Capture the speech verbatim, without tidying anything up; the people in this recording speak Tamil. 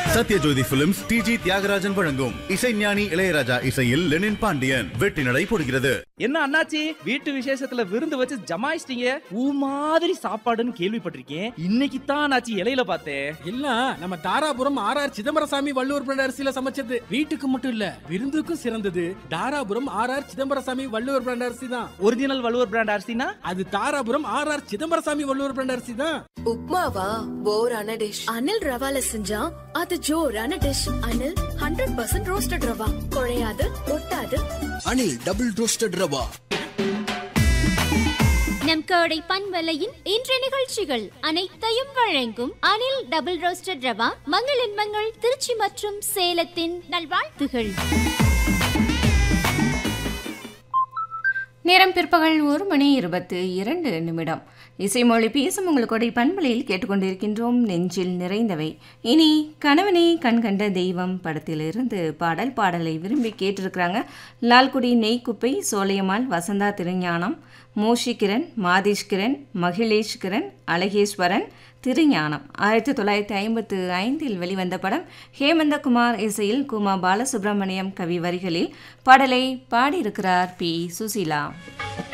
Sathyajothi films D G Thiagarajan வழங்கும் இசைஞானி இளையராஜா இசையில் லெனின் பாண்டியன் வெற்றி நடை போடுகிறது. என்ன அண்ணாச்சி, வீட்டு விசேஷத்துல விருந்து வச்சு ஜமாயிச்சிட்டீங்க. ஊ மாதிரி சாப்பாடுன்னு கேள்விப்பட்டிருக்கேன். இன்னைக்கு தான் ஆச்சு இலையில பார்த்தேன். எல்லாம் நம்ம Dharapuram R R Chidambarasamy Valluvar brand அரிசியில சமைச்சது. வீட்டுக்கு மட்டும் இல்ல, விருந்துக்கும் சிறந்தது Dharapuram R R Chidambarasamy Valluvar brand அரிசி தான். ஒரிஜினல் வள்ளுவர் பிராண்ட் அரிசினா அது Dharapuram R R Chidambarasamy Valluvar brand அரிசி தான். உப்மாவா போரான டிஷ். அனில் ரவால செஞ்சா அது ஜோரான dish. Anil hundred percent roasted rava, குழையாது ஒட்டாது. Anil double roasted rava. நம் கோடை பண்பலையின் இன்றைய நிகழ்ச்சிகள் அனைத்தையும் வழங்கும் அனில் டபுள் ரோஸ்டட் ரவா மங்களின் மங்கள் திருச்சி மற்றும் சேலத்தின் நல்வாழ்த்துகள். நேரம் பிற்பகல் ஒரு மணி இருபத்தி இரண்டு நிமிடம். இசைமொழி பேசும் உங்களுடைய பண்பலையில் கேட்டுக்கொண்டிருக்கின்றோம் நெஞ்சில் நிறைந்தவை. இனி கணவனே கண் கண்ட தெய்வம் படத்திலிருந்து பாடல் பாடலை விரும்பி கேட்டிருக்கிறாங்க. லால்குடி நெய்க்குப்பை, சோலையம்மாள், வசந்தா திருஞானம், மோஷிகிரண், மாதேஷ்கிரண், மகிழேஷ்கிரண், அழகேஸ்வரன், திருஞானம். ஆயிரத்தி தொள்ளாயிரத்தி ஐம்பத்து ஐந்தில் வெளிவந்த படம். ஹேமந்தகுமார் இசையில் குமா பாலசுப்ரமணியம் கவி வரிகளில் பாடலை பாடியிருக்கிறார் பி சுசீலா.